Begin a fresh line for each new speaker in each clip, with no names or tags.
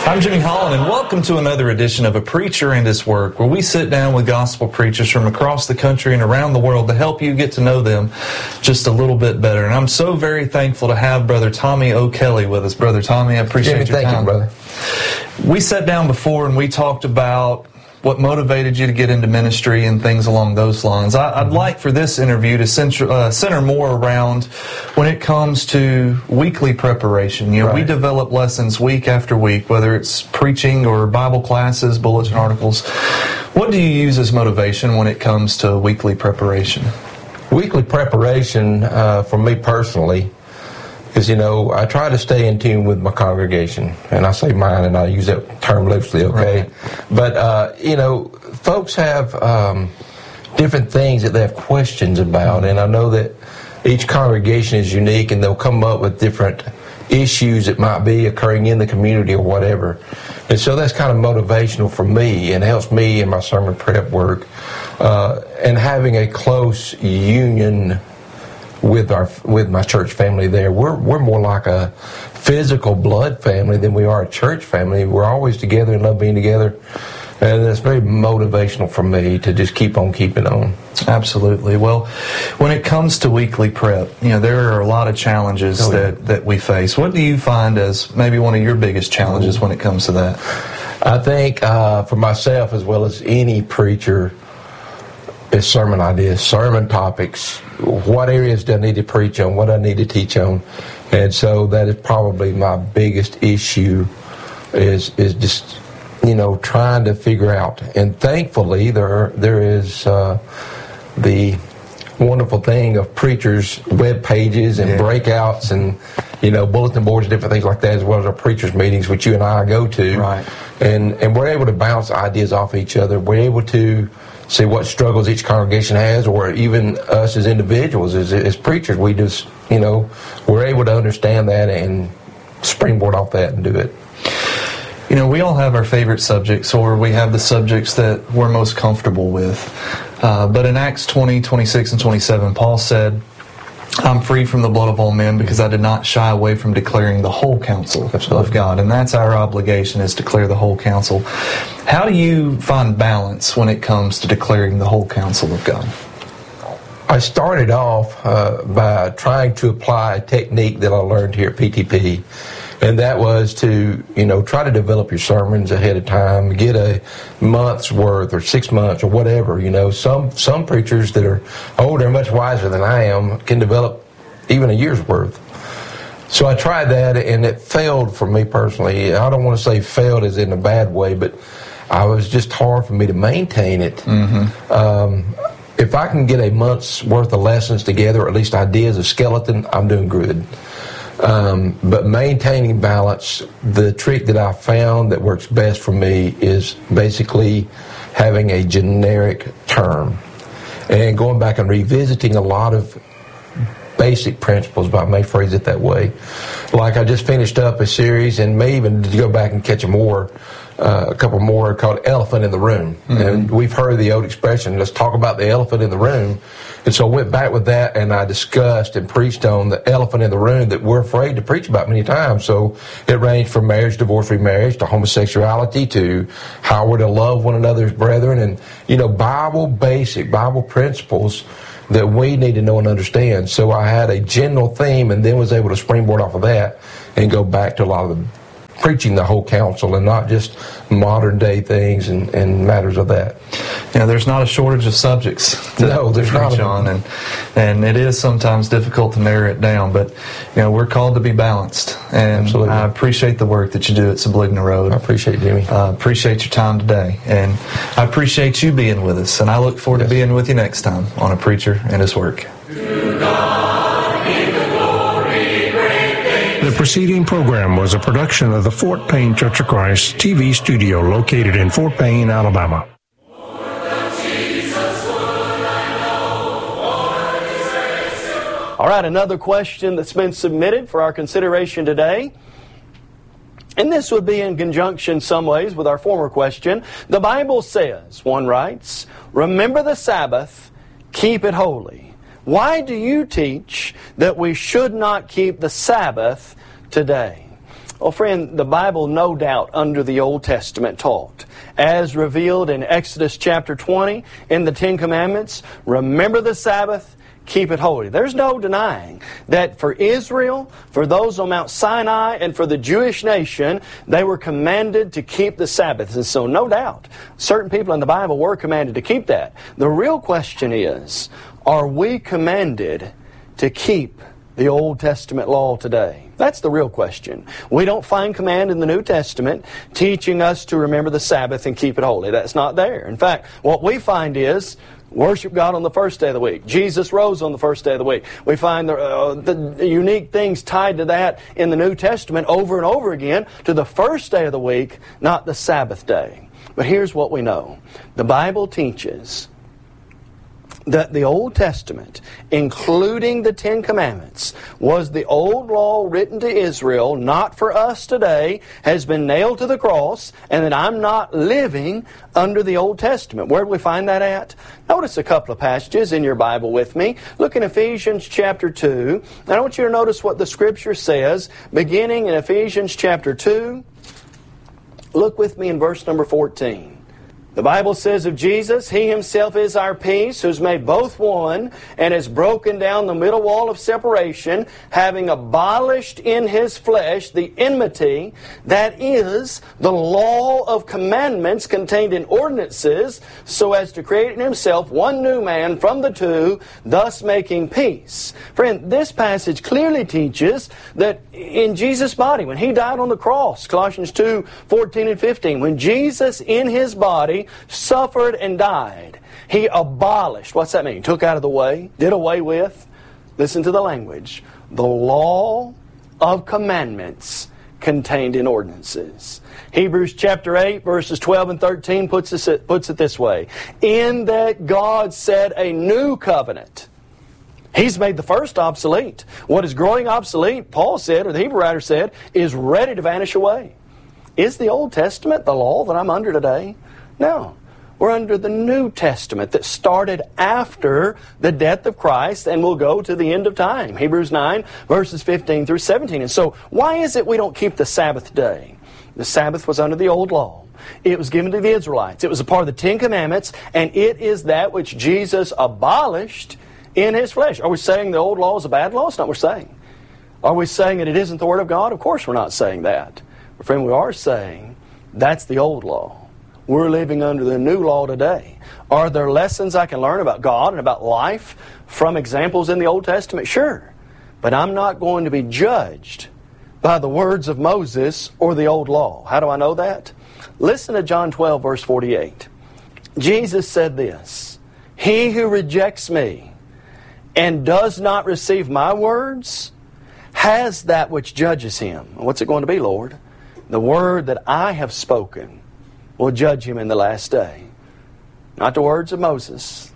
I'm Jimmy Holland, and welcome to another edition of A Preacher and His Work, where we sit down with gospel preachers from across the country and around the world to help you get to know them just a little bit better. And I'm so very thankful to have Brother Tommy O'Kelly with us. Brother Tommy, I appreciate your time.
Thank you, brother.
We sat down before and we talked about what motivated you to get into ministry and things along those lines. I'd like for this interview to center more around when it comes to weekly preparation. You know, we develop lessons week after week, whether it's preaching or Bible classes, bulletin articles. What do you use as motivation when it comes to weekly preparation?
Weekly preparation, for me personally, is, I try to stay in tune with my congregation. And I say mine, and I use that term loosely, okay? Right. But, folks have different things that they have questions about. And I know that each congregation is unique, and they'll come up with different issues that might be occurring in the community or whatever. And so that's kind of motivational for me, and helps me in my sermon prep work. And having a close union with my church family there. We're more like a physical blood family than we are a church family. We're always together and love being together. And it's very motivational for me to just keep on keeping on.
Absolutely. Well, when it comes to weekly prep, there are a lot of challenges that we face. What do you find as maybe one of your biggest challenges when it comes to that?
I think for myself, as well as any preacher, is sermon ideas, sermon topics. What areas do I need to preach on? What do I need to teach on? And so that is probably my biggest issue is just, trying to figure out. And thankfully, there is the wonderful thing of preachers' web pages and breakouts and, bulletin boards and different things like that, as well as our preachers' meetings, which you and I go to.
Right.
And we're able to bounce ideas off each other. We're able to see what struggles each congregation has, or even us as individuals, as preachers. We just, we're able to understand that and springboard off that and do it.
We all have our favorite subjects, or we have the subjects that we're most comfortable with. But in Acts 20, 26, and 27, Paul said, I'm free from the blood of all men because I did not shy away from declaring the whole counsel of God. And that's our obligation, is declare the whole counsel. How do you find balance when it comes to declaring the whole counsel of God?
I started off by trying to apply a technique that I learned here at PTP. And that was to, try to develop your sermons ahead of time, get a month's worth or 6 months or whatever. Some preachers that are older and much wiser than I am can develop even a year's worth. So I tried that, and it failed for me personally. I don't want to say failed as in a bad way, but I was just hard for me to maintain it. Mm-hmm. If I can get a month's worth of lessons together, or at least ideas, a skeleton, I'm doing good. But maintaining balance, the trick that I found that works best for me is basically having a generic term and going back and revisiting a lot of basic principles, but I may phrase it that way. Like I just finished up a series, and may even go back and catch a couple more, called Elephant in the Room. Mm-hmm. And we've heard the old expression, let's talk about the elephant in the room. And so I went back with that, and I discussed and preached on the elephant in the room that we're afraid to preach about many times. So it ranged from marriage, divorce, remarriage, to homosexuality, to how we're to love one another's brethren, and, basic Bible principles that we need to know and understand. So I had a general theme, and then was able to springboard off of that and go back to a lot of the preaching the whole counsel, and not just modern day things and matters of that.
There's not a shortage of subjects to preach on, and it is sometimes difficult to narrow it down, but we're called to be balanced, and absolutely. I appreciate the work that you do at Subligna Road.
I appreciate it, Jimmy.
Appreciate your time today, and I appreciate you being with us, and I look forward to being with you next time on A Preacher and His Work.
The preceding program was a production of the Fort Payne Church of Christ TV studio located in Fort Payne, Alabama.
All right, another question that's been submitted for our consideration today. And this would be in conjunction some ways with our former question. The Bible says, one writes, remember the Sabbath, keep it holy. Why do you teach that we should not keep the Sabbath today? Well, friend, the Bible no doubt under the Old Testament taught, as revealed in Exodus chapter 20 in the Ten Commandments, remember the Sabbath, keep it holy. There's no denying that for Israel, for those on Mount Sinai, and for the Jewish nation, they were commanded to keep the Sabbath. And so no doubt, certain people in the Bible were commanded to keep that. The real question is, are we commanded to keep the Old Testament law today? That's the real question. We don't find command in the New Testament teaching us to remember the Sabbath and keep it holy. That's not there. In fact, what we find is worship God on the first day of the week. Jesus rose on the first day of the week. We find the unique things tied to that in the New Testament over and over again to the first day of the week, not the Sabbath day. But here's what we know. The Bible teaches that the Old Testament, including the Ten Commandments, was the old law written to Israel, not for us today, has been nailed to the cross, and that I'm not living under the Old Testament. Where do we find that at? Notice a couple of passages in your Bible with me. Look in Ephesians chapter 2. And I want you to notice what the Scripture says, beginning in Ephesians chapter 2. Look with me in verse number 14. The Bible says of Jesus, He Himself is our peace, who's made both one, and has broken down the middle wall of separation, having abolished in His flesh the enmity, that is, the law of commandments contained in ordinances, so as to create in Himself one new man from the two, thus making peace. Friend, this passage clearly teaches that in Jesus' body, when He died on the cross, Colossians 2, 14 and 15, when Jesus in His body suffered and died, He abolished, what's that mean? Took out of the way, did away with, listen to the language, the law of commandments contained in ordinances. Hebrews chapter 8 verses 12 and 13 puts it this way. In that God set a new covenant. He's made the first obsolete. What is growing obsolete, Paul said, or the Hebrew writer said, is ready to vanish away. Is the Old Testament the law that I'm under today? No. We're under the New Testament that started after the death of Christ and will go to the end of time. Hebrews 9, verses 15 through 17. And so, why is it we don't keep the Sabbath day? The Sabbath was under the old law. It was given to the Israelites. It was a part of the Ten Commandments, and it is that which Jesus abolished in His flesh. Are we saying the old law is a bad law? That's not what we're saying. Are we saying that it isn't the Word of God? Of course we're not saying that. But friend, we are saying that's the old law. We're living under the new law today. Are there lessons I can learn about God and about life from examples in the Old Testament? Sure. But I'm not going to be judged by the words of Moses or the old law. How do I know that? Listen to John 12, verse 48. Jesus said this, He who rejects me and does not receive my words has that which judges him. What's it going to be, Lord? The word that I have spoken will judge him in the last day. Not the words of Moses,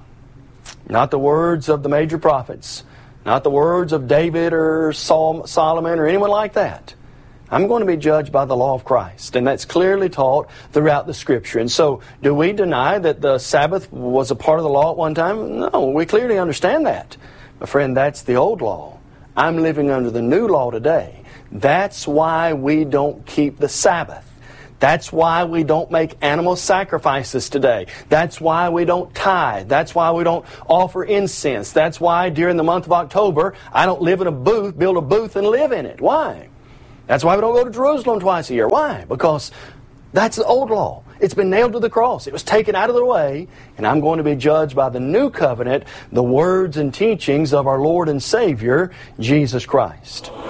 not the words of the major prophets, not the words of David or Solomon or anyone like that. I'm going to be judged by the law of Christ, and that's clearly taught throughout the Scripture. And so, do we deny that the Sabbath was a part of the law at one time? No, we clearly understand that. My friend, that's the old law. I'm living under the new law today. That's why we don't keep the Sabbath. That's why we don't make animal sacrifices today. That's why we don't tithe. That's why we don't offer incense. That's why during the month of October, I don't live in a booth, build a booth and live in it. Why? That's why we don't go to Jerusalem twice a year. Why? Because that's the old law. It's been nailed to the cross. It was taken out of the way, and I'm going to be judged by the new covenant, the words and teachings of our Lord and Savior, Jesus Christ.